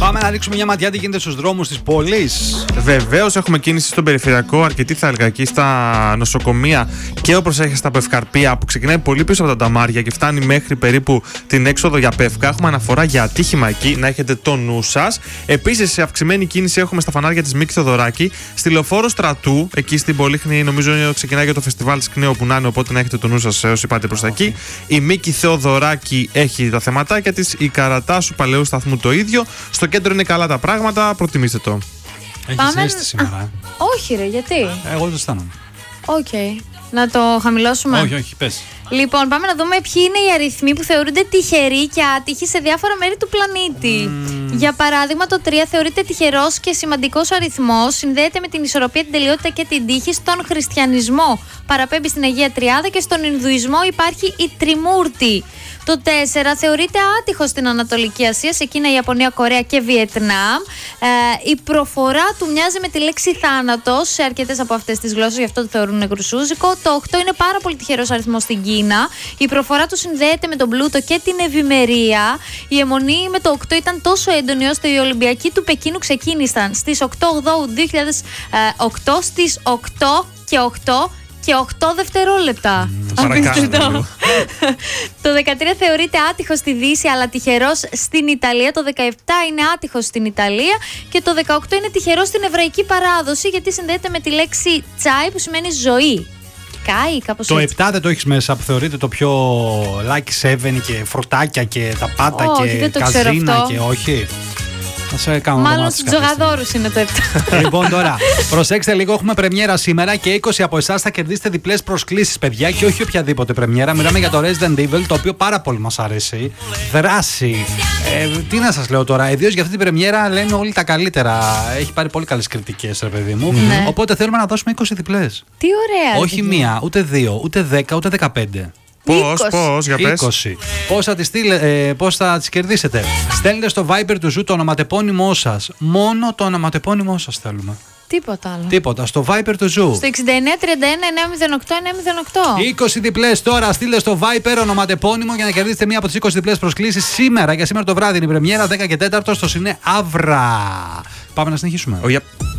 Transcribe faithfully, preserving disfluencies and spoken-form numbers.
Πάμε να ρίξουμε μια ματιά τι γίνεται στους δρόμους της πόλης. Βεβαίως, έχουμε κίνηση στον περιφερειακό, αρκετή θα έλεγα εκεί στα νοσοκομεία και ο προσέχεστε από Ευκαρπία που ξεκινάει πολύ πίσω από τα Νταμάρια και φτάνει μέχρι περίπου την έξοδο για Πεύκα. Έχουμε αναφορά για ατύχημα εκεί, να έχετε το νου σας. Επίσης, σε αυξημένη κίνηση έχουμε στα φανάρια της Μίκη Θεοδωράκη, στη λεωφόρο Στρατού, εκεί στην Πολύχνη, νομίζω ξεκινάει για το φεστιβάλ Σκνέο που να είναι, οπότε να έχετε το νου σας όσοι πάτε προς τα εκεί. Η Μίκη Θεοδωράκη έχει τα θεματάκια της, η Καρατάσου Παλαιού Σταθμού το ίδιο. Στο κέντρο είναι καλά τα πράγματα, προτιμήστε το. Έχεις Πάμε... ζέστη σήμερα. Α, όχι ρε, γιατί? Εγώ δεν το αισθάνομαι. Οκ. Okay. Να το χαμηλώσουμε. Όχι, όχι, πες. Λοιπόν, πάμε να δούμε ποιοι είναι οι αριθμοί που θεωρούνται τυχεροί και άτυχοι σε διάφορα μέρη του πλανήτη. Mm. Για παράδειγμα, το τρία θεωρείται τυχερός και σημαντικός αριθμός. Συνδέεται με την ισορροπία, την τελειότητα και την τύχη. Στον χριστιανισμό παραπέμπει στην Αγία Τριάδα και στον Ινδουισμό υπάρχει η Τριμούρτη. Το τέσσερα θεωρείται άτυχο στην Ανατολική Ασία, σε Κίνα, Ιαπωνία, Κορέα και Βιετνάμ. Ε, η προφορά του μοιάζει με τη λέξη θάνατος σε αρκετές από αυτές τις γλώσσες, γι' αυτό το θεωρούν γρουσούζικο. Το οκτώ είναι πάρα πολύ τυχερός αριθμός στην Κίνα. Η προφορά του συνδέεται με τον πλούτο και την ευημερία. Η αιμονή με το οκτώ ήταν τόσο έντονη ώστε οι Ολυμπιακοί του Πεκίνου ξεκίνησαν στις οκτώ Οκτωβρίου δύο χιλιάδες οκτώ στις οκτώ και οκτώ και οκτώ δευτερόλεπτα. Mm, το δεκατρία θεωρείται άτυχος στη Δύση, αλλά τυχερός στην Ιταλία. Το δεκαεπτά είναι άτυχος στην Ιταλία. Και το δεκαοκτώ είναι τυχερός στην εβραϊκή παράδοση, γιατί συνδέεται με τη λέξη τσάι που σημαίνει ζωή. Κάει, κάπως το έτσι. επτά δεν το έχεις μέσα που θεωρείται το πιο Lucky seven και φρουτάκια και τα πάτα όχι, και καζίνα και όχι. Θα σε κάνω μάλλον στους τζογαδόρους είναι το επτά. Λοιπόν, τώρα, προσέξτε λίγο, έχουμε πρεμιέρα σήμερα και είκοσι από εσάς θα κερδίσετε διπλές προσκλήσεις, παιδιά, και όχι οποιαδήποτε πρεμιέρα. Μιλάμε για το Resident Evil, το οποίο πάρα πολύ μας αρέσει. Δράση. Ε, τι να σας λέω τώρα, ιδίως για αυτή την πρεμιέρα λένε όλοι τα καλύτερα. Έχει πάρει πολύ καλές κριτικές, ρε παιδί μου. Ναι. Οπότε θέλουμε να δώσουμε είκοσι διπλές. Τι ωραία. Όχι μία, ούτε δύο, ούτε δέκα, ούτε δεκαπέντε. Πώς, πώς, για πες. είκοσι. Πώς θα τις, ε, πώς θα τις κερδίσετε? Στέλνετε στο Viber του Ζου το ονοματεπώνυμό σας. Μόνο το ονοματεπώνυμό σας θέλουμε. Τίποτα άλλο. Τίποτα. Στο Viber του Ζου. Στο εξήντα εννέα τριάντα ένα εννιακόσια οκτώ εννιακόσια οκτώ. είκοσι διπλές τώρα. Στείλτε στο Viber ονοματεπώνυμο για να κερδίσετε μία από τις είκοσι διπλές προσκλήσεις σήμερα. Για σήμερα το βράδυ είναι η πρεμιέρα, δέκα και τέσσερα στο Σινέ Αύρα. Πάμε να συνεχίσουμε. Oh, yep.